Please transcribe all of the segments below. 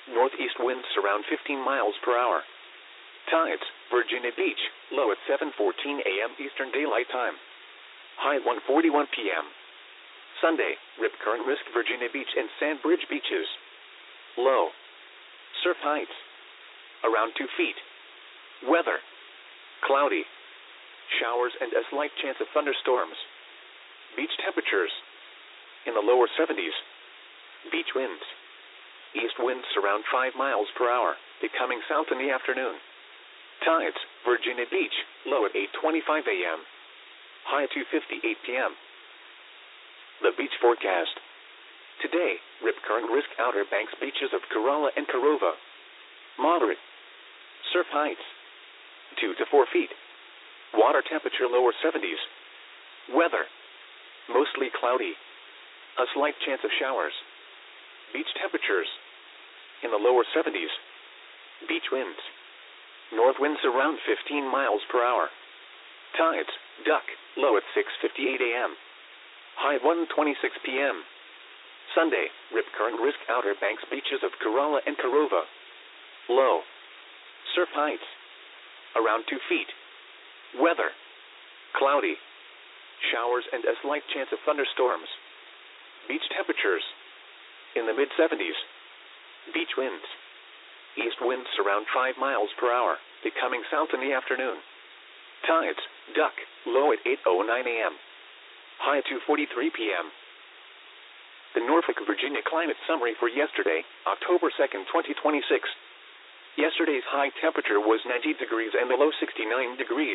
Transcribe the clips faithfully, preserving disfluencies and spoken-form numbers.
Northeast winds around fifteen miles per hour. Tides, Virginia Beach, low at seven fourteen a m Eastern Daylight Time. High at one forty-one p m Sunday, rip current risk Virginia Beach and Sandbridge beaches. Low. Surf heights. Around two feet. Weather. Cloudy. Showers and a slight chance of thunderstorms. Beach temperatures. In the lower seventies. Beach winds. East winds around five miles per hour, becoming south in the afternoon. Tides, Virginia Beach, low at eight twenty-five a m High at two fifty-eight p m The beach forecast. Today, rip current risk Outer Banks beaches of Corolla and Corova. Moderate. Surf heights. two to four feet. Water temperature lower seventies. Weather. Mostly cloudy. A slight chance of showers. Beach temperatures. In the lower seventies. Beach winds. North winds around fifteen miles per hour. Tides, duck, low at six fifty-eight a m High at one twenty-six p m Sunday, rip current risk Outer Banks beaches of Corolla and Corova. Low. Surf heights. Around two feet. Weather. Cloudy. Showers and a slight chance of thunderstorms. Beach temperatures. In the mid-seventies. Beach winds. East winds around five miles per hour, becoming south in the afternoon. Tides, duck, low at eight oh nine a m High at two forty-three p m The Norfolk, Virginia climate summary for yesterday, October second, twenty twenty-six. Yesterday's high temperature was ninety degrees and the low sixty-nine degrees.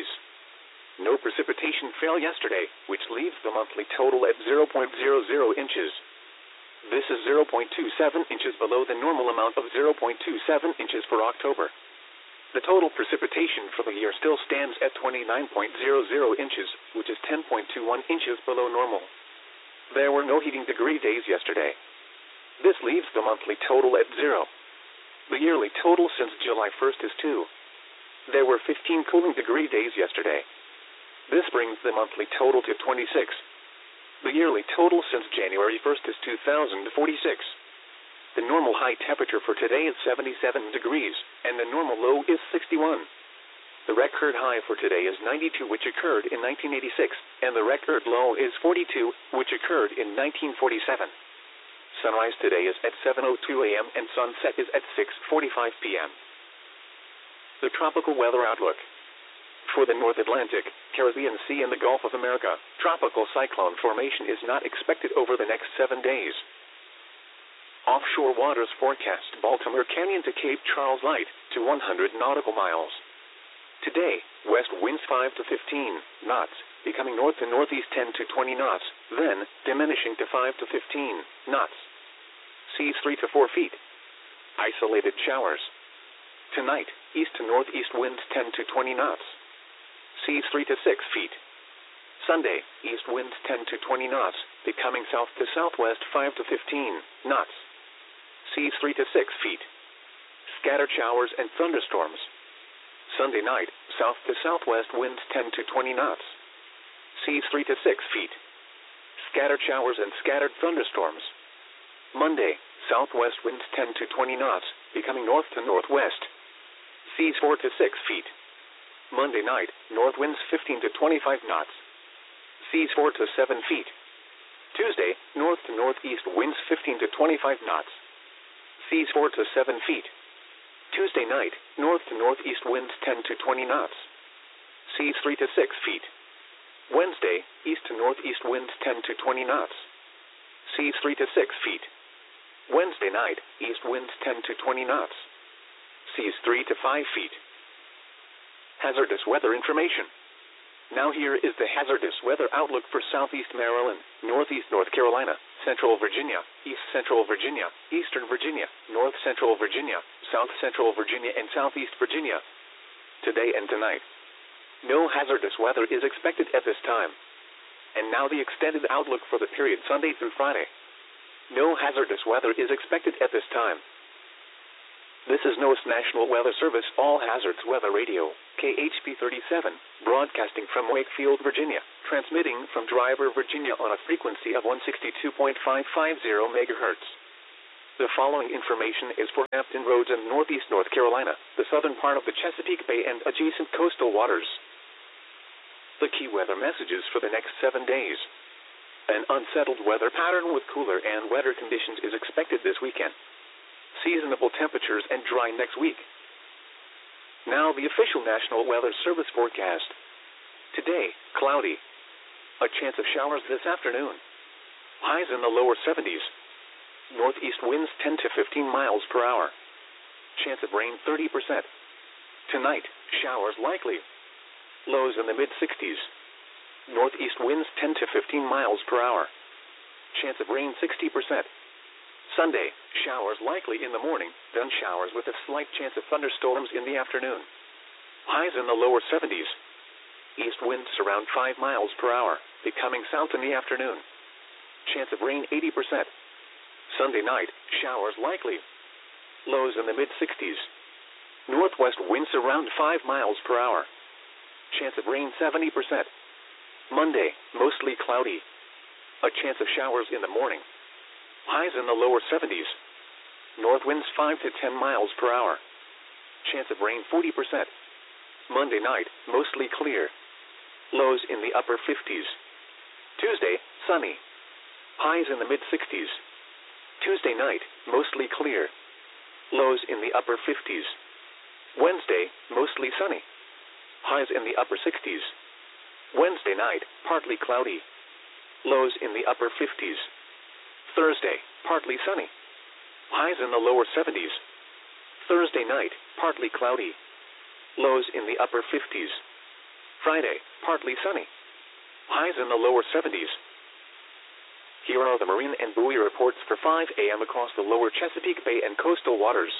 No precipitation fell yesterday, which leaves the monthly total at zero point zero zero inches. This is zero point two seven inches below the normal amount of zero point two seven inches for October. The total precipitation for the year still stands at twenty-nine point zero zero inches, which is ten point two one inches below normal. There were no heating degree days yesterday. This leaves the monthly total at zero. The yearly total since July first is two. There were fifteen cooling degree days yesterday. This brings the monthly total to twenty-six. The yearly total since January first is two thousand forty-six. The normal high temperature for today is seventy-seven degrees, and the normal low is sixty-one. The record high for today is ninety-two, which occurred in nineteen eighty-six, and the record low is forty-two, which occurred in nineteen forty-seven. Sunrise today is at seven oh two a m and sunset is at six forty-five p m The tropical weather outlook. For the North Atlantic, Caribbean Sea and the Gulf of America, tropical cyclone formation is not expected over the next seven days. Offshore waters forecast Baltimore Canyon to Cape Charles light to one hundred nautical miles. Today, west winds five to fifteen knots, becoming north to northeast ten to twenty knots, then diminishing to five to fifteen knots. Seas three to four feet. Isolated showers. Tonight, east to northeast winds ten to twenty knots. Seas three to six feet. Sunday, east winds ten to twenty knots, becoming south to southwest five to fifteen knots. Seas three to six feet. Scattered showers and thunderstorms. Sunday night, south to southwest winds ten to twenty knots. Seas three to six feet. Scattered showers and scattered thunderstorms. Monday, southwest winds ten to twenty knots, becoming north to northwest. Seas four to six feet. Monday night, north winds fifteen to twenty-five knots. Seas four to seven feet. Tuesday, north to northeast winds fifteen to twenty-five knots. Seas four to seven feet. Tuesday night, north to northeast winds ten to twenty knots. Seas three to six feet. Wednesday, east to northeast winds ten to twenty knots. Seas three to six feet. Wednesday night, east winds ten to twenty knots. Seas three to five feet. Hazardous weather information. Now here is the hazardous weather outlook for southeast Maryland, northeast North Carolina, central Virginia, east central Virginia, eastern Virginia, north central Virginia, south central Virginia, and southeast Virginia. Today and tonight. No hazardous weather is expected at this time. And now the extended outlook for the period Sunday through Friday. No hazardous weather is expected at this time. This is NOAA's National Weather Service All Hazards Weather Radio, K H P thirty-seven, broadcasting from Wakefield, Virginia, transmitting from Driver, Virginia on a frequency of one sixty-two point five five zero megahertz. The following information is for Hampton Roads and Northeast North Carolina, the southern part of the Chesapeake Bay and adjacent coastal waters. The key weather messages for the next seven days. An unsettled weather pattern with cooler and wetter conditions is expected this weekend. Seasonable temperatures and dry next week. Now the official National Weather Service forecast. Today, cloudy. A chance of showers this afternoon. Highs in the lower seventies. Northeast winds ten to fifteen miles per hour. Chance of rain thirty percent. Tonight, showers likely. Lows in the mid-sixties. Northeast winds ten to fifteen miles per hour. Chance of rain sixty percent. Sunday, showers likely in the morning, then showers with a slight chance of thunderstorms in the afternoon. Highs in the lower seventies. East winds around five miles per hour, becoming south in the afternoon. Chance of rain eighty percent. Sunday night, showers likely. Lows in the mid-sixties. Northwest winds around five miles per hour. Chance of rain seventy percent. Monday, mostly cloudy. A chance of showers in the morning. Highs in the lower seventies. North winds five to ten miles per hour. Chance of rain forty percent. Monday night, mostly clear. Lows in the upper fifties. Tuesday, sunny. Highs in the mid-sixties. Tuesday night, mostly clear. Lows in the upper fifties. Wednesday, mostly sunny. Highs in the upper sixties. Wednesday night, partly cloudy. Lows in the upper fifties. Thursday, partly sunny. Highs in the lower seventies. Thursday night, partly cloudy. Lows in the upper fifties. Friday, partly sunny. Highs in the lower seventies. Here are the marine and buoy reports for five A M across the lower Chesapeake Bay and coastal waters.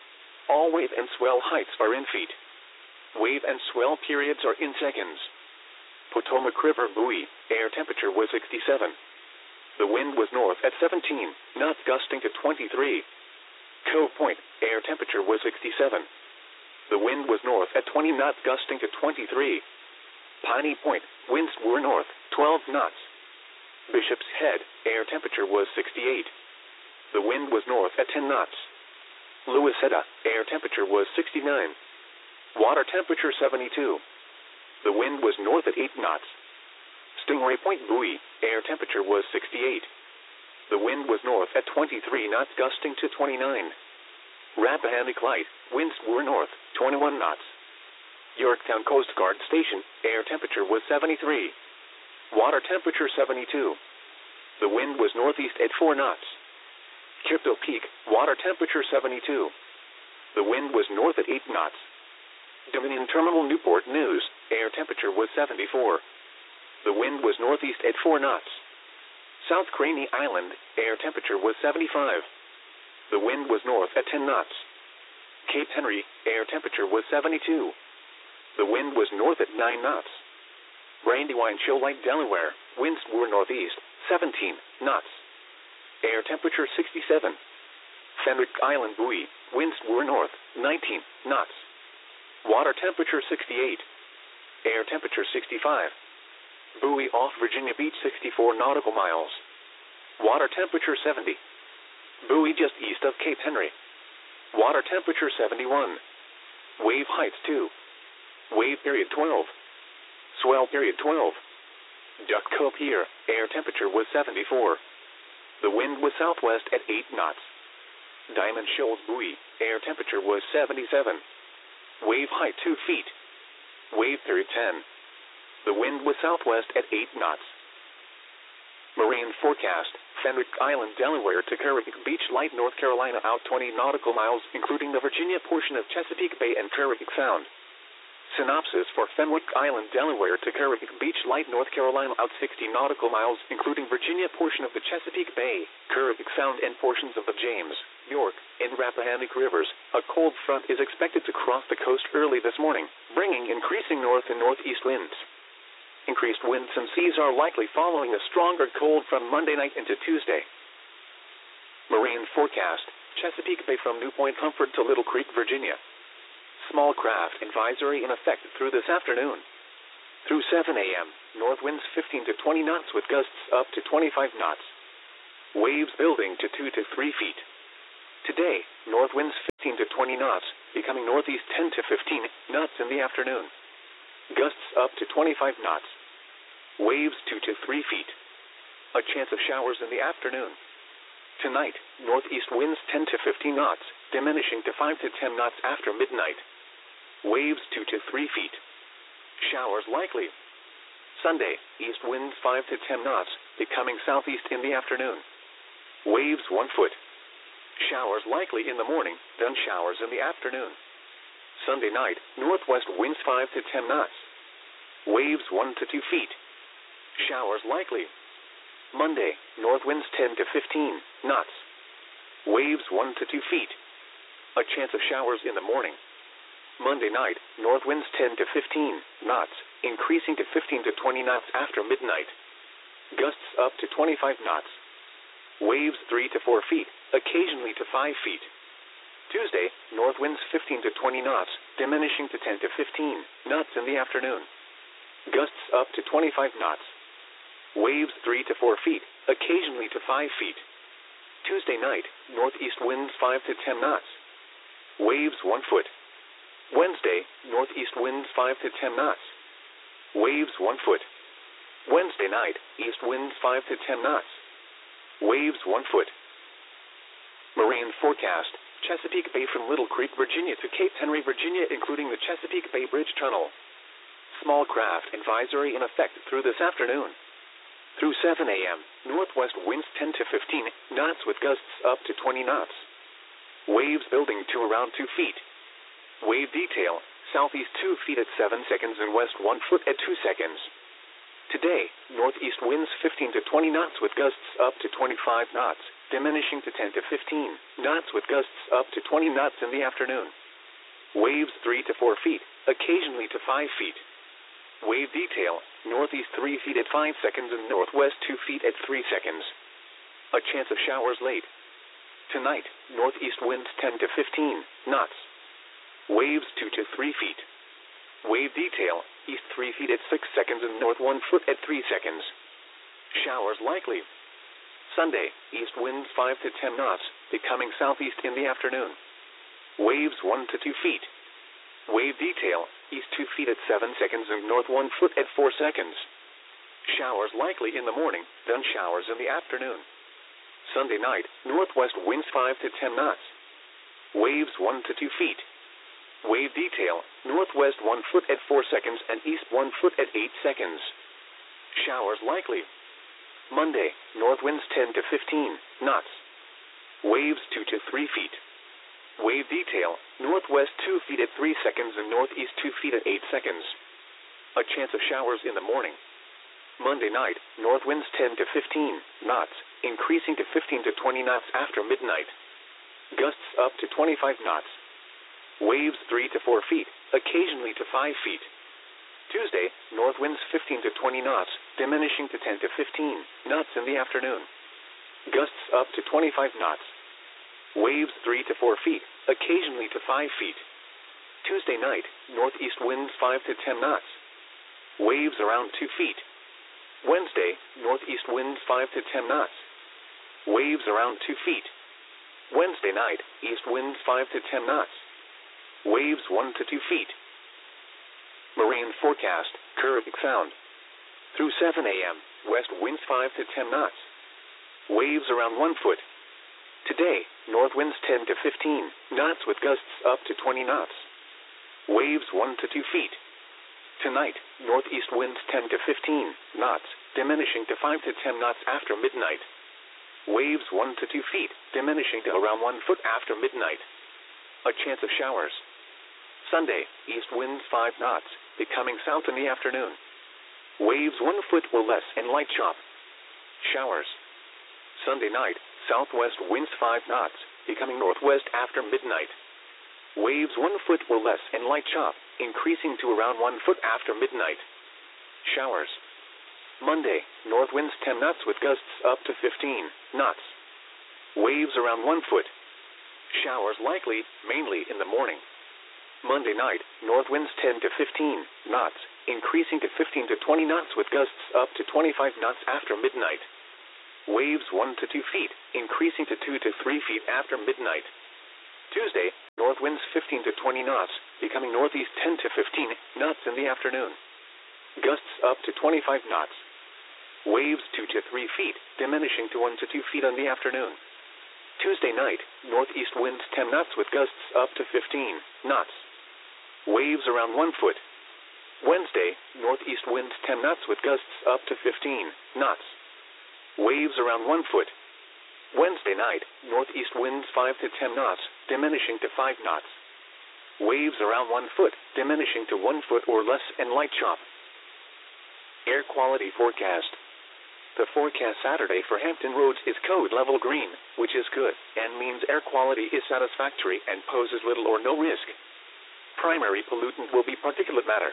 All wave and swell heights are in feet. Wave and swell periods are in seconds. Potomac River buoy, air temperature was sixty-seven. The wind was north at seventeen, knots gusting to twenty-three. Cove Point, air temperature was sixty-seven. The wind was north at twenty knots gusting to twenty-three. Piney Point, winds were north, twelve knots. Bishop's Head, air temperature was sixty-eight. The wind was north at ten knots. Louisetta, air temperature was sixty-nine. Water temperature seventy-two. The wind was north at eight knots. Stingray Point buoy, air temperature was sixty-eight. The wind was north at twenty-three knots gusting to twenty-nine. Rappahannock Light, winds were north, twenty-one knots. Yorktown Coast Guard Station, air temperature was seventy-three. Water temperature seventy-two. The wind was northeast at four knots. Kipto Peak, water temperature seventy-two. The wind was north at eight knots. Dominion Terminal Newport News, air temperature was seventy-four. The wind was northeast at four knots. South Craney Island, air temperature was seventy-five. The wind was north at ten knots. Cape Henry, air temperature was seventy-two. The wind was north at nine knots. Brandywine Shoal Lake, Delaware, winds were northeast, seventeen knots. Air temperature sixty-seven. Fenwick Island buoy, winds were north, nineteen knots. Water temperature sixty-eight. Air temperature sixty-five. Buoy off Virginia Beach, sixty-four nautical miles. Water temperature seventy. Buoy just east of Cape Henry. Water temperature seventy-one. Wave heights two. Wave period twelve. Swell period twelve. Duck Cove Pier, air temperature was seventy-four. The wind was southwest at eight knots. Diamond Shoals buoy, air temperature was seventy-seven. Wave height two feet. Wave period ten. The wind was southwest at eight knots. Marine forecast, Fenwick Island, Delaware to Kerrigan Beach, Light, North Carolina, out twenty nautical miles, including the Virginia portion of Chesapeake Bay and Kerrigan Sound. Synopsis for Fenwick Island, Delaware to Kerrigan Beach, Light, North Carolina, out sixty nautical miles, including Virginia portion of the Chesapeake Bay, Kerrigan Sound, and portions of the James, York, and Rappahannock rivers. A cold front is expected to cross the coast early this morning, bringing increasing north and northeast winds. Increased winds and seas are likely following a stronger cold from Monday night into Tuesday. Marine forecast, Chesapeake Bay from New Point Comfort to Little Creek, Virginia. Small craft advisory in effect through this afternoon. Through seven A M, north winds fifteen to twenty knots with gusts up to twenty-five knots. Waves building to two to three feet. Today, north winds fifteen to twenty knots, becoming northeast ten to fifteen knots in the afternoon. Gusts up to twenty-five knots. Waves two to three feet. A chance of showers in the afternoon. Tonight, northeast winds ten to fifteen knots, diminishing to five to ten knots after midnight. Waves two to three feet. Showers likely. Sunday, east winds five to ten knots, becoming southeast in the afternoon. Waves one foot. Showers likely in the morning, then showers in the afternoon. Sunday night, northwest winds five to ten knots. Waves one to two feet. Showers likely. Monday, north winds ten to fifteen knots. Waves one to two feet. A chance of showers in the morning. Monday night, north winds ten to fifteen knots, increasing to fifteen to twenty knots after midnight. Gusts up to twenty-five knots. Waves three to four feet, occasionally to five feet. Tuesday, north winds fifteen to twenty knots, diminishing to ten to fifteen knots in the afternoon. Gusts up to twenty-five knots. Waves three to four feet, occasionally to five feet. Tuesday night, northeast winds five to ten knots. Waves one foot. Wednesday, northeast winds five to ten knots. Waves one foot. Wednesday night, east winds five to ten knots. Waves one foot. Marine forecast, Chesapeake Bay from Little Creek, Virginia to Cape Henry, Virginia, including the Chesapeake Bay Bridge Tunnel. Small craft advisory in effect through this afternoon. Through seven a m, northwest winds ten to fifteen knots with gusts up to twenty knots. Waves building to around two feet. Wave detail, southeast two feet at seven seconds and west one foot at two seconds. Today, northeast winds fifteen to twenty knots with gusts up to twenty-five knots, diminishing to ten to fifteen knots with gusts up to twenty knots in the afternoon. Waves three to four feet, occasionally to five feet. Wave detail, northeast three feet at five seconds and northwest two feet at three seconds. A chance of showers late. Tonight, northeast winds ten to fifteen knots. Waves two to three feet. Wave detail, east three feet at six seconds and north one foot at three seconds. Showers likely. Sunday, east winds five to ten knots, becoming southeast in the afternoon. Waves one to two feet. Wave detail, east two feet at seven seconds and north one foot at four seconds. Showers likely in the morning, then showers in the afternoon. Sunday night, northwest winds five to ten knots. Waves one to two feet. Wave detail, northwest one foot at four seconds and east one foot at eight seconds. Showers likely. Monday, north winds ten to fifteen knots. Waves two to three feet. Wave detail, northwest two feet at three seconds and northeast two feet at eight seconds. A chance of showers in the morning. Monday night, north winds ten to fifteen knots, increasing to fifteen to twenty knots after midnight. Gusts up to twenty-five knots. Waves three to four feet, occasionally to five feet. Tuesday, north winds fifteen to twenty knots, diminishing to ten to fifteen knots in the afternoon. Gusts up to twenty-five knots. Waves three to four feet, occasionally to five feet. Tuesday night, northeast winds five to ten knots. Waves around two feet. Wednesday, northeast winds five to ten knots. Waves around two feet. Wednesday night, east winds five to ten knots. Waves one to two feet. Marine forecast, Caribbean Sound. Through seven a m, west winds five to ten knots. Waves around one foot. Today, north winds ten to fifteen knots with gusts up to twenty knots. Waves one to two feet. Tonight, northeast winds ten to fifteen knots, diminishing to five to ten knots after midnight. Waves one to two feet, diminishing to around one foot after midnight. A chance of showers. Sunday, east winds five knots, becoming south in the afternoon. Waves one foot or less and light chop. Showers. Sunday night, southwest winds five knots, becoming northwest after midnight. Waves one foot or less and light chop, increasing to around one foot after midnight. Showers. Monday, north winds ten knots with gusts up to fifteen knots. Waves around one foot. Showers likely, mainly in the morning. Monday night, north winds ten to fifteen knots, increasing to fifteen to twenty knots with gusts up to twenty-five knots after midnight. Waves one to two feet, increasing to two to three feet after midnight. Tuesday, north winds fifteen to twenty knots, becoming northeast ten to fifteen knots in the afternoon. Gusts up to twenty-five knots. Waves two to three feet, diminishing to one to two feet in the afternoon. Tuesday night, northeast winds ten knots with gusts up to fifteen knots. Waves around one foot. Wednesday, northeast winds ten knots with gusts up to fifteen knots. Waves around one foot. Wednesday night, northeast winds five to ten knots, diminishing to five knots. Waves around one foot, diminishing to one foot or less and light chop. Air quality forecast. The forecast Saturday for Hampton Roads is code level green, which is good, and means air quality is satisfactory and poses little or no risk. Primary pollutant will be particulate matter.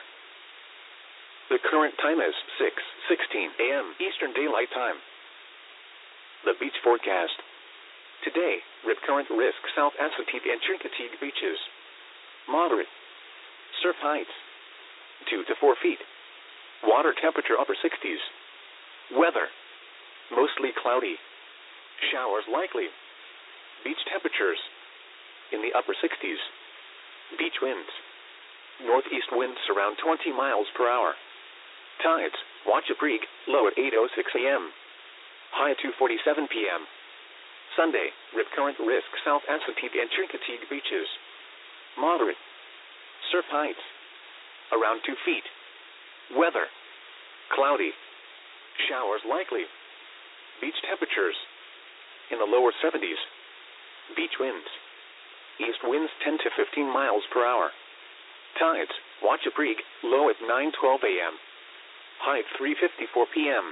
The current time is six sixteen a m Eastern Daylight Time. The beach forecast. Today, rip current risk South Assateague and Chincoteague beaches. Moderate. Surf heights two to four feet. Water temperature upper sixties. Weather. Mostly cloudy. Showers likely. Beach temperatures in the upper sixties. Beach winds. Northeast winds around twenty miles per hour. Tides, Wachapreague, low at eight oh six a m High at two forty-seven p m Sunday, rip current risk South Assateague and Chincoteague beaches. Moderate. Surf heights around two feet. Weather. Cloudy. Showers likely. Beach temperatures in the lower seventies. Beach winds. East winds ten to fifteen miles per hour. Tides, Wachapreague, low at nine twelve a m High at three fifty-four p m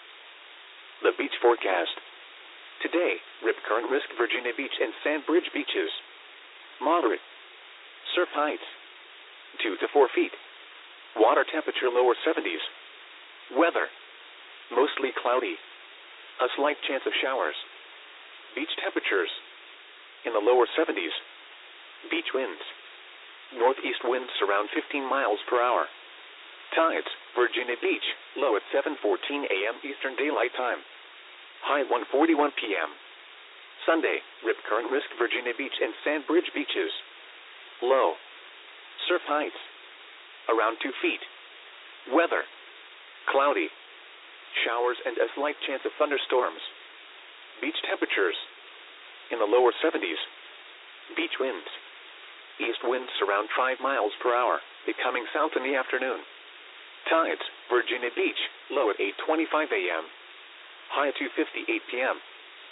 The beach forecast. Today, rip current risk Virginia Beach and Sandbridge beaches. Moderate. Surf heights two to four feet. Water temperature lower seventies. Weather. Mostly cloudy. A slight chance of showers. Beach temperatures in the lower seventies. Beach winds. Northeast winds around fifteen miles per hour. Tides, Virginia Beach, low at seven fourteen a m Eastern Daylight Time. High at one forty-one p m Sunday, rip current risk Virginia Beach and Sandbridge beaches. Low. Surf heights around two feet. Weather. Cloudy. Showers and a slight chance of thunderstorms. Beach temperatures in the lower seventies. Beach winds. East winds around five miles per hour, becoming south in the afternoon. Tides, Virginia Beach, low at eight twenty-five a m High at two fifty-eight p m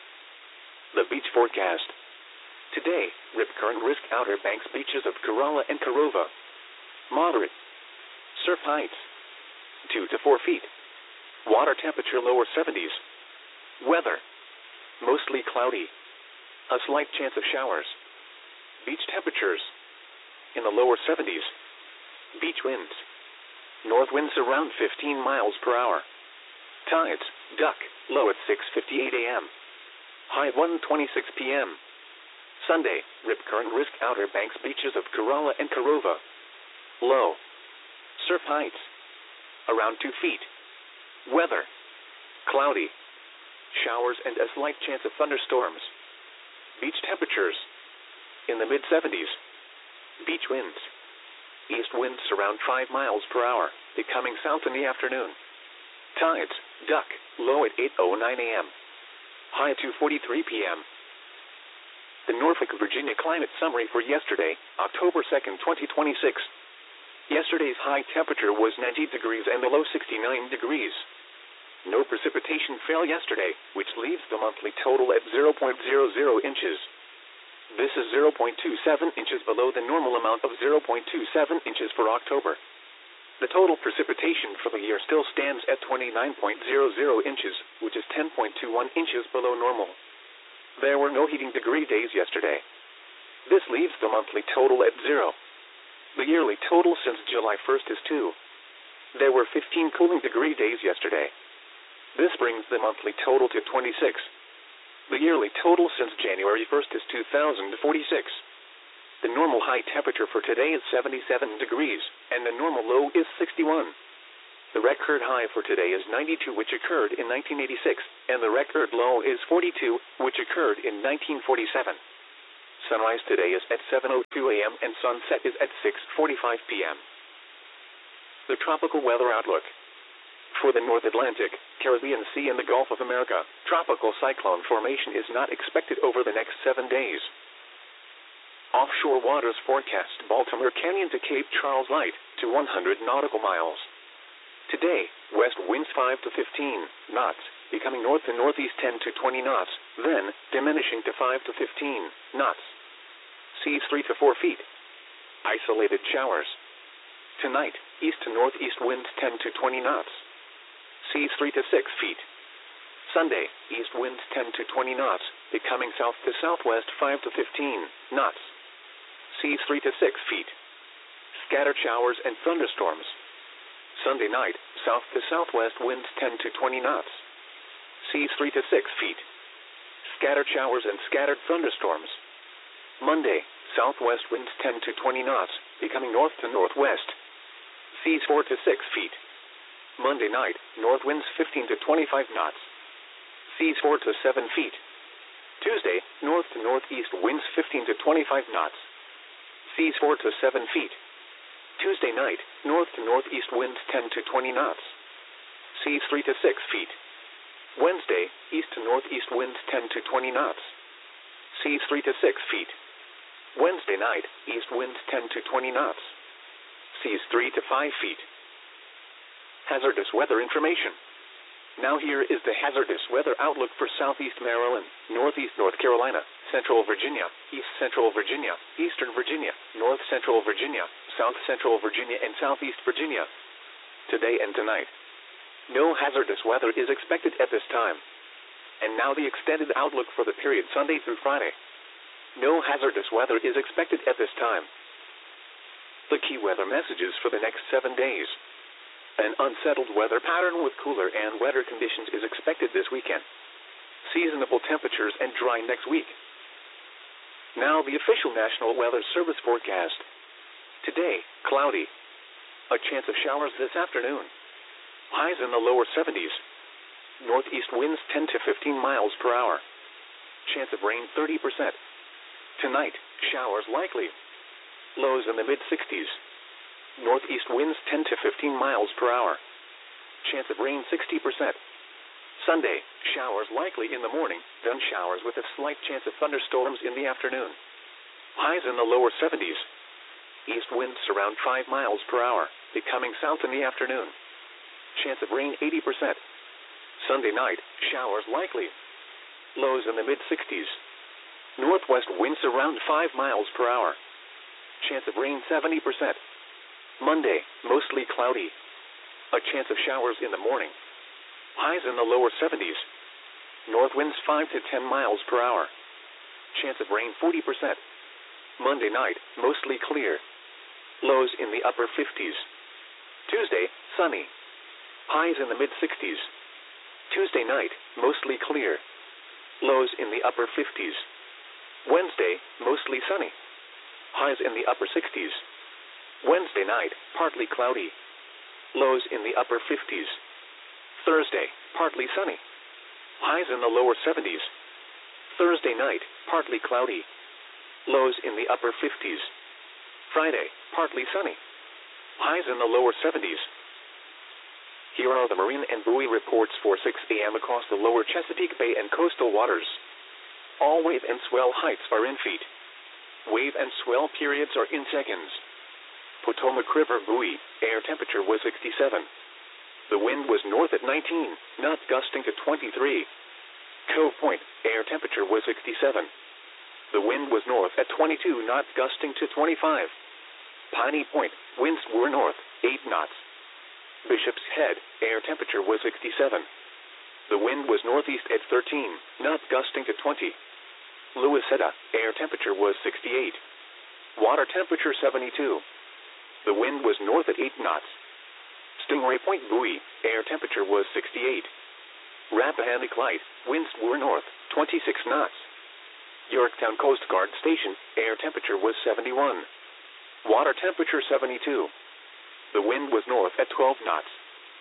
The beach forecast. Today, rip current risk Outer Banks beaches of Corolla and Corova. Moderate. Surf heights two to four feet. Water temperature lower seventies. Weather. Mostly cloudy. A slight chance of showers. Beach temperatures in the lower seventies. Beach winds. North winds around fifteen miles per hour. Tides, duck, low at six fifty-eight a m High at one twenty-six p m Sunday, rip current risk Outer Banks beaches of Corolla and Corova. Low. Surf heights around two feet. Weather. Cloudy. Showers and a slight chance of thunderstorms. Beach temperatures in the mid seventies. Beach winds. East winds around five miles per hour, becoming south in the afternoon. Tides, duck, low at eight oh nine a m High at two forty-three p m The Norfolk, Virginia climate summary for yesterday, October second, twenty twenty-six. Yesterday's high temperature was ninety degrees and the low sixty-nine degrees. No precipitation fell yesterday, which leaves the monthly total at zero point zero zero inches. This is zero point two seven inches below the normal amount of zero point two seven inches for October. The total precipitation for the year still stands at twenty-nine point zero zero inches, which is ten point two one inches below normal. There were no heating degree days yesterday. This leaves the monthly total at zero. The yearly total since July first is two. There were fifteen cooling degree days yesterday. This brings the monthly total to twenty-six. The yearly total since January first is two thousand forty-six. The normal high temperature for today is seventy-seven degrees, and the normal low is sixty-one. The record high for today is ninety-two, which occurred in nineteen eighty-six, and the record low is forty-two, which occurred in nineteen forty-seven. Sunrise today is at seven oh two a m and sunset is at six forty-five p m The tropical weather outlook. For the North Atlantic, Caribbean Sea, and the Gulf of America, tropical cyclone formation is not expected over the next seven days. Offshore waters forecast Baltimore Canyon to Cape Charles light to one hundred nautical miles. Today, west winds five to fifteen knots, becoming north to northeast ten to twenty knots, then diminishing to five to fifteen knots. Seas three to four feet. Isolated showers. Tonight, east to northeast winds ten to twenty knots. Seas three to six feet. Sunday, east winds ten to twenty knots, becoming south to southwest five to fifteen knots. Seas three to six feet. Scattered showers and thunderstorms. Sunday night, south to southwest winds ten to twenty knots. Seas three to six feet. Scattered showers and scattered thunderstorms. Monday, southwest winds ten to twenty knots, becoming north to northwest. Seas four to six feet. Monday night, north winds fifteen to twenty-five knots. Seas four to seven feet. Tuesday, north to northeast winds fifteen to twenty-five knots. Seas four to seven feet. Tuesday night, north to northeast winds ten to twenty knots. Seas three to six feet. Wednesday, east to northeast winds ten to twenty knots. Seas three to six feet. Wednesday night, east winds ten to twenty knots. Seas three to five feet. Hazardous weather information. Now here is the hazardous weather outlook for southeast Maryland, northeast North Carolina, central Virginia, east central Virginia, eastern Virginia, north central Virginia, south central Virginia, and southeast Virginia. Today and tonight. No hazardous weather is expected at this time. And now the extended outlook for the period Sunday through Friday. No hazardous weather is expected at this time. The key weather messages for the next seven days. An unsettled weather pattern with cooler and wetter conditions is expected this weekend. Seasonable temperatures and dry next week. Now the official National Weather Service forecast. Today, cloudy. A chance of showers this afternoon. Highs in the lower seventies. Northeast winds ten to fifteen miles per hour. Chance of rain thirty percent. Tonight, showers likely. Lows in the mid-sixties. Northeast winds ten to fifteen miles per hour. Chance of rain sixty percent. Sunday, showers likely in the morning, then showers with a slight chance of thunderstorms in the afternoon. Highs in the lower seventies. East winds around five miles per hour, becoming south in the afternoon. Chance of rain eighty percent. Sunday night, showers likely. Lows in the mid-sixties. Northwest winds around five miles per hour. Chance of rain seventy percent. Monday, mostly cloudy. A chance of showers in the morning. Highs in the lower seventies. North winds five to ten miles per hour. Chance of rain forty percent. Monday night, mostly clear. Lows in the upper fifties. Tuesday, sunny. Highs in the mid-sixties. Tuesday night, mostly clear. Lows in the upper fifties. Wednesday, mostly sunny. Highs in the upper sixties. Wednesday night, partly cloudy. Lows in the upper fifties. Thursday, partly sunny. Highs in the lower seventies. Thursday night, partly cloudy. Lows in the upper fifties. Friday, partly sunny. Highs in the lower seventies. Here are the marine and buoy reports for six a m across the lower Chesapeake Bay and coastal waters. All wave and swell heights are in feet. Wave and swell periods are in seconds. Potomac River buoy, air temperature was sixty-seven. The wind was north at nineteen, knots gusting to twenty-three. Cove Point, air temperature was sixty-seven. The wind was north at twenty-two, knots gusting to twenty-five. Piney Point, winds were north, eight knots. Bishop's Head, air temperature was sixty-seven. The wind was northeast at thirteen, knots gusting to twenty. Louisetta, air temperature was sixty-eight. Water temperature seventy-two. The wind was north at eight knots. Stingray Point buoy, air temperature was sixty-eight. Rappahannock Light, winds were north, twenty-six knots. Yorktown Coast Guard Station, air temperature was seventy-one. Water temperature seventy-two. The wind was north at twelve knots.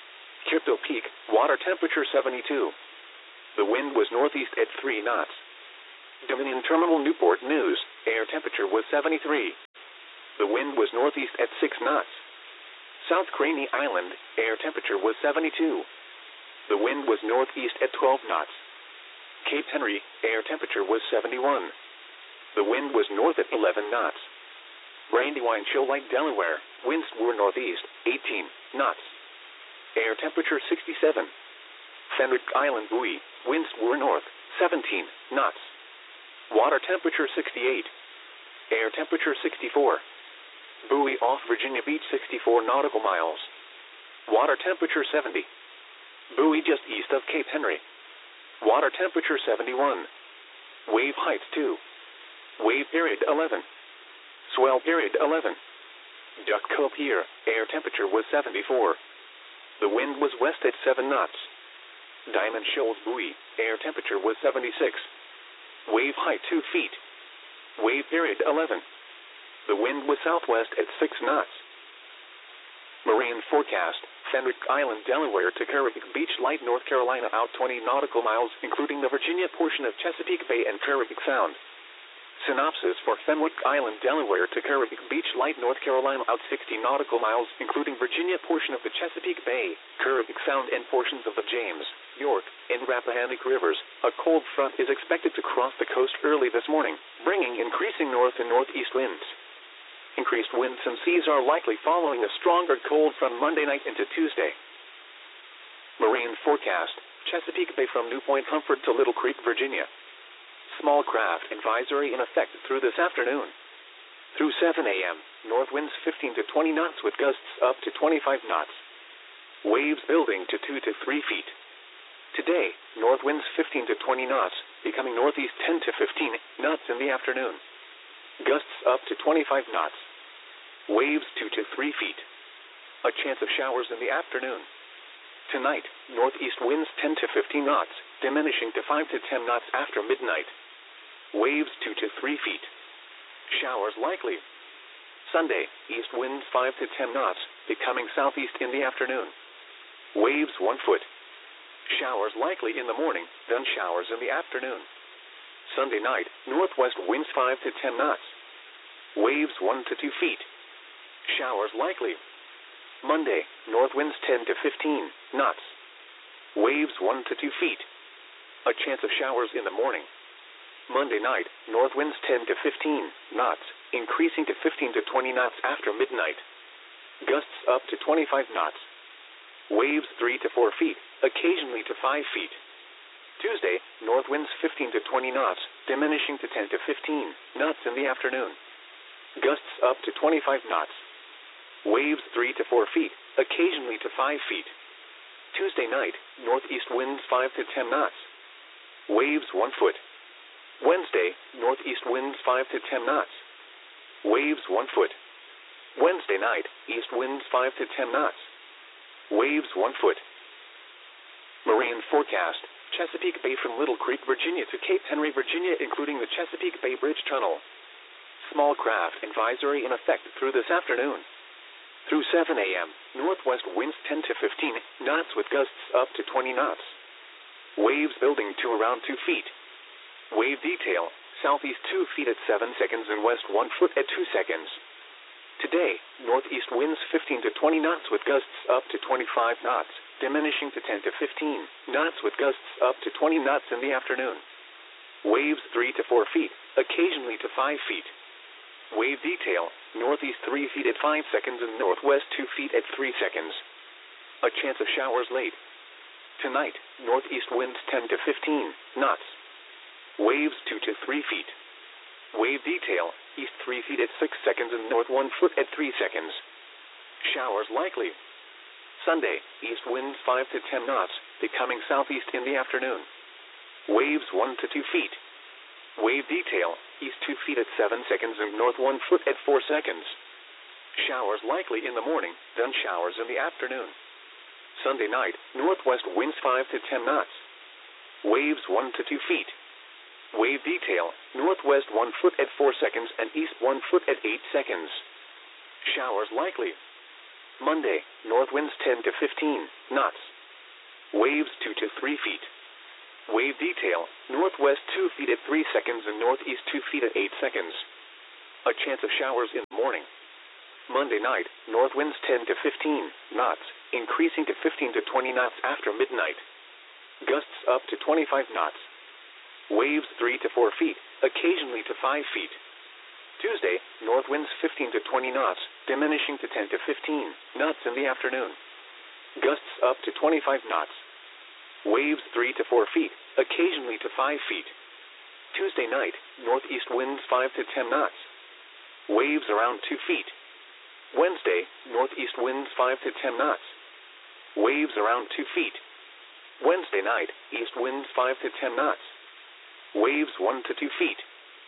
Crypto Peak, water temperature seventy-two. The wind was northeast at three knots. Dominion Terminal Newport News, air temperature was seventy-three. The wind was northeast at six knots. South Craney Island, air temperature was seventy-two. The wind was northeast at twelve knots. Cape Henry, air temperature was seventy-one. The wind was north at eleven knots. Brandywine Shoal Lake, Delaware, winds were northeast, eighteen knots. Air temperature sixty-seven. Fenwick Island Buoy, winds were north, seventeen knots. Water temperature sixty-eight. Air temperature sixty-four. Buoy off Virginia Beach, sixty-four nautical miles. Water temperature seventy. Buoy just east of Cape Henry. Water temperature seventy-one. Wave height two. Wave period eleven. Swell period eleven. Duck Cove Pier, air temperature was seventy-four. The wind was west at seven knots. Diamond Shoals Buoy, air temperature was seventy-six. Wave height two feet. Wave period eleven. The wind was southwest at six knots. Marine forecast, Fenwick Island, Delaware to Caribbean Beach, light North Carolina out twenty nautical miles, including the Virginia portion of Chesapeake Bay and Caribbean Sound. Synopsis for Fenwick Island, Delaware to Caribbean Beach, light North Carolina out sixty nautical miles, including Virginia portion of the Chesapeake Bay, Caribbean Sound and portions of the James, York, and Rappahannock rivers. A cold front is expected to cross the coast early this morning, bringing increasing north and northeast winds. Increased winds and seas are likely following a stronger cold front Monday night into Tuesday. Marine forecast, Chesapeake Bay from New Point Comfort to Little Creek, Virginia. Small craft advisory in effect through this afternoon. Through seven a.m., north winds fifteen to twenty knots with gusts up to twenty-five knots. Waves building to two to three feet. Today, north winds fifteen to twenty knots, becoming northeast ten to fifteen knots in the afternoon. Gusts up to twenty-five knots. Waves two to three feet. A chance of showers in the afternoon. Tonight, northeast winds ten to fifteen knots, diminishing to five to ten knots after midnight. Waves two to three feet. Showers likely. Sunday, east winds five to ten knots, becoming southeast in the afternoon. Waves one foot. Showers likely in the morning, then showers in the afternoon. Sunday night, northwest winds five to ten knots. Waves one to two feet. Showers likely. Monday, north winds ten to fifteen knots. Waves one to two feet. A chance of showers in the morning. Monday night, north winds ten to fifteen knots, increasing to fifteen to twenty knots after midnight. Gusts up to twenty-five knots. Waves three to four feet, occasionally to five feet. Tuesday, north winds fifteen to twenty knots, diminishing to ten to fifteen knots in the afternoon. Gusts up to twenty-five knots. Waves three to four feet, occasionally to five feet. Tuesday night, northeast winds five to ten knots. Waves one foot. Wednesday, northeast winds five to ten knots. Waves one foot. Wednesday night, east winds five to ten knots. Waves one foot. Marine forecast, Chesapeake Bay from Little Creek, Virginia to Cape Henry, Virginia, including the Chesapeake Bay Bridge Tunnel. Small craft advisory in effect through this afternoon. Through seven a.m., northwest winds ten to fifteen knots with gusts up to twenty knots. Waves building to around two feet. Wave detail, southeast two feet at seven seconds and west one foot at two seconds. Today, northeast winds fifteen to twenty knots with gusts up to twenty-five knots, diminishing to ten to fifteen knots with gusts up to twenty knots in the afternoon. Waves three to four feet, occasionally to five feet. Wave detail, northeast three feet at five seconds and northwest two feet at three seconds. A chance of showers late. Tonight, northeast winds ten to fifteen knots. Waves two to three feet. Wave detail, east three feet at six seconds and north one foot at three seconds. Showers likely. Sunday, east winds five to ten knots, becoming southeast in the afternoon. Waves one to two feet. Wave detail, east two feet at seven seconds and north one foot at four seconds. Showers likely in the morning, then showers in the afternoon. Sunday night, northwest winds five to ten knots. Waves one to two feet. Wave detail, northwest one foot at four seconds and east one foot at eight seconds. Showers likely. Monday, north winds ten to fifteen knots, Waves two to three feet. Wave detail, northwest two feet at three seconds and northeast two feet at eight seconds. A chance of showers in the morning. Monday night, north winds ten to fifteen knots, increasing to fifteen to twenty knots after midnight. Gusts up to twenty-five knots. Waves three to four feet, occasionally to five feet. Tuesday, north winds fifteen to twenty knots, diminishing to ten to fifteen knots in the afternoon. Gusts up to twenty-five knots. Waves three to four feet, occasionally to five feet. Tuesday night, northeast winds five to ten knots. Waves around two feet. Wednesday, northeast winds five to ten knots. Waves around two feet. Wednesday night, east winds five to ten knots. Waves one to two feet.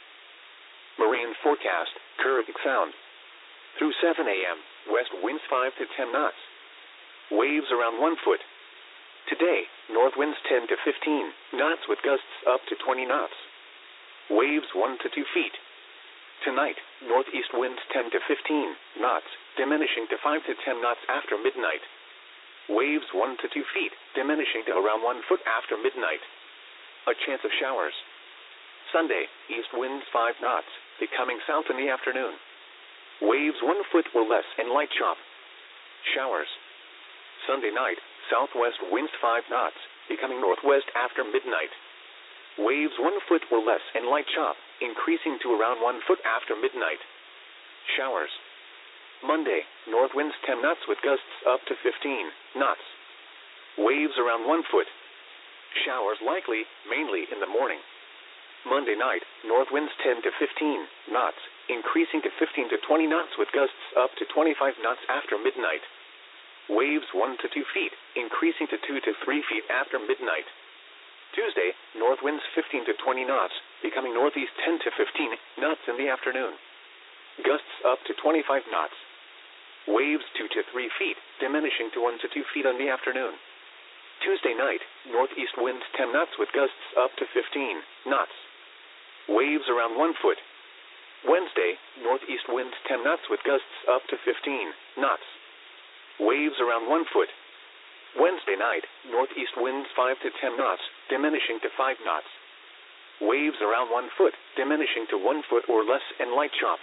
Marine forecast, Caribbean Sound. Through seven a.m., west winds five to ten knots. Waves around one foot. Today, north winds ten to fifteen knots with gusts up to twenty knots. Waves one to two feet. Tonight, northeast winds ten to fifteen knots, diminishing to five to ten knots after midnight. Waves one to two feet, diminishing to around one foot after midnight. A chance of showers. Sunday, east winds five knots, becoming south in the afternoon. Waves one foot or less and light chop. Showers. Sunday night, southwest winds five knots, becoming northwest after midnight. Waves one foot or less and light chop, increasing to around one foot after midnight. Showers. Monday, north winds ten knots with gusts up to fifteen knots. Waves around one foot. Showers likely, mainly in the morning. Monday night, north winds ten to fifteen knots, increasing to fifteen to twenty knots with gusts up to twenty-five knots after midnight. Waves one to two feet, increasing to two to three feet after midnight. Tuesday, north winds fifteen to twenty knots, becoming northeast ten to fifteen knots in the afternoon. Gusts up to twenty-five knots. Waves two to three feet, diminishing to one to two feet in the afternoon. Tuesday night, northeast winds ten knots with gusts up to fifteen knots. Waves around one foot. Wednesday, northeast winds ten knots with gusts up to fifteen knots. Waves around one foot. Wednesday night, northeast winds five to ten knots, diminishing to five knots. Waves around one foot, diminishing to one foot or less and light chop.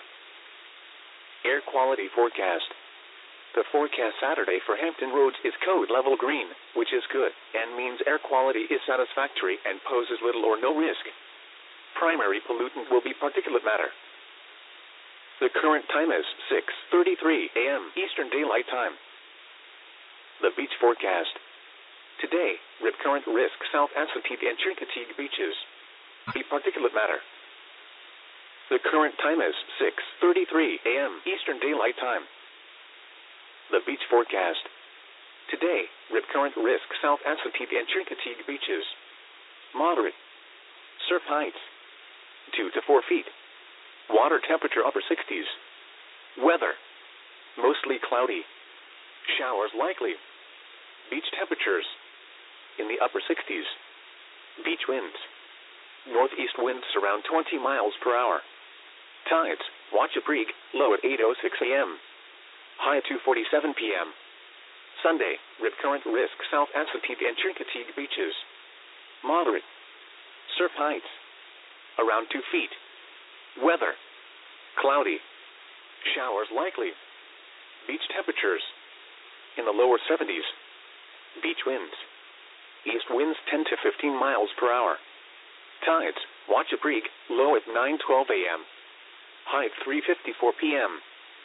Air quality forecast. The forecast Saturday for Hampton Roads is code level green, which is good, and means air quality is satisfactory and poses little or no risk. Primary pollutant will be particulate matter. The current time is six thirty-three a.m. Eastern Daylight Time. The beach forecast. Today, rip current risk South Assateague and Chincoteague beaches. Be particulate matter. The current time is six thirty-three a.m. Eastern Daylight Time. The beach forecast. Today, rip current risk South Assateague and Chincoteague beaches. Moderate. Surf heights. two to four feet. Water temperature upper sixties. Weather. Mostly cloudy. Showers likely. Beach temperatures in the upper sixties. Beach winds. Northeast winds around twenty miles per hour. Tides, Wachapreague, low at eight oh six a.m. High at two forty-seven p.m. Sunday, rip current risk South Assateague and Chincoteague beaches. Moderate. Surf heights around two feet. Weather. Cloudy. Showers likely. Beach temperatures in the lower seventies. Beach winds. East winds ten to fifteen miles per hour. Tides, Wachapreague, low at nine twelve a.m. High at three fifty-four p.m.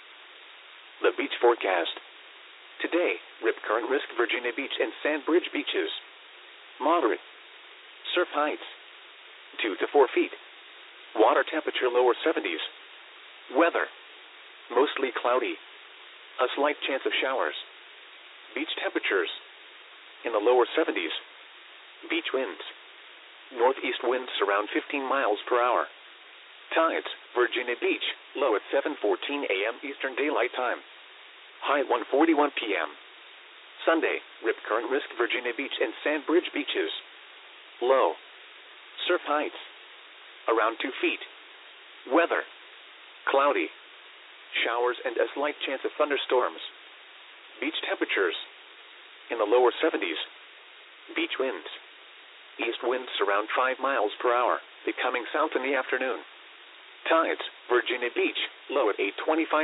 The beach forecast. Today, rip current risk Virginia Beach and Sandbridge beaches. Moderate. Surf heights two to four feet. Water temperature lower seventies. Weather. Mostly cloudy. A slight chance of showers. Beach temperatures in the lower seventies. Beach winds. Northeast winds around fifteen miles per hour. Tides, Virginia Beach, low at seven fourteen a.m. Eastern Daylight Time. High at one forty-one p.m. Sunday, rip current risk Virginia Beach and Sandbridge beaches. Low. Surf heights around two feet. Weather. Cloudy. Showers and a slight chance of thunderstorms. Beach temperatures in the lower seventies. Beach winds. East winds around five miles per hour, becoming south in the afternoon. Tides, Virginia Beach, low at eight twenty-five